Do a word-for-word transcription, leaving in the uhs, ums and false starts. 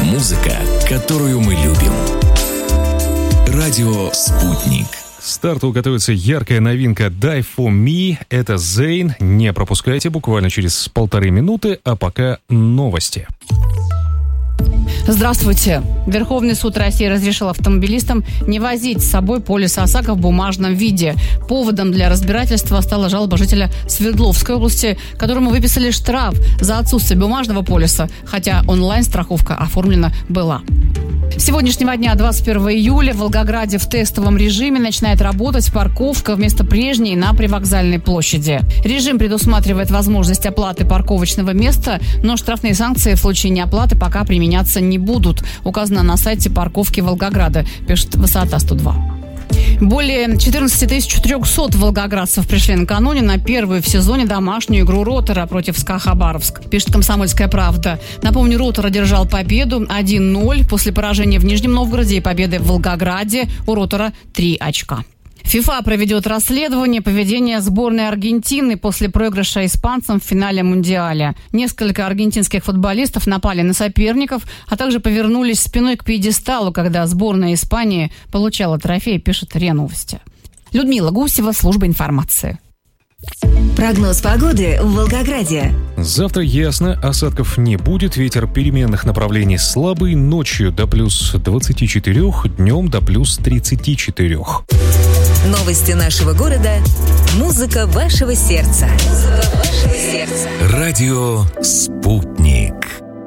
Музыка, которую мы любим. Радио «Спутник». К старту готовится яркая новинка «Die for Me». Это Zayn. Не пропускайте, буквально через полторы минуты, а пока новости. Здравствуйте. Верховный суд России разрешил автомобилистам не возить с собой полис ОСАГО в бумажном виде. Поводом для разбирательства стала жалоба жителя Свердловской области, которому выписали штраф за отсутствие бумажного полиса, хотя онлайн-страховка оформлена была. С сегодняшнего дня, двадцать первого июля, в Волгограде в тестовом режиме начинает работать парковка вместо прежней на Привокзальной площади. Режим предусматривает возможность оплаты парковочного места, но штрафные санкции в случае неоплаты пока применяться не будут. Указано на сайте парковки Волгограда, пишет Высота сто два. Более четырнадцать тысяч четыреста волгоградцев пришли накануне на первую в сезоне домашнюю игру «Ротора» против СКА Хабаровск, пишет «Комсомольская правда». Напомню, «Ротор» одержал победу один ноль после поражения в Нижнем Новгороде и победы в Волгограде. У «Ротора» три очка. ФИФА проведет расследование поведения сборной Аргентины после проигрыша испанцам в финале Мундиаля. Несколько аргентинских футболистов напали на соперников, а также повернулись спиной к пьедесталу, когда сборная Испании получала трофей, пишет РИА Новости. Людмила Гусева, служба информации. Прогноз погоды в Волгограде. Завтра ясно, осадков не будет, ветер переменных направлений слабый, ночью до плюс двадцати четырёх, днем до плюс тридцати четырёх. Новости нашего города. Музыка вашего сердца. Музыка вашего сердца. Радио «Спутник».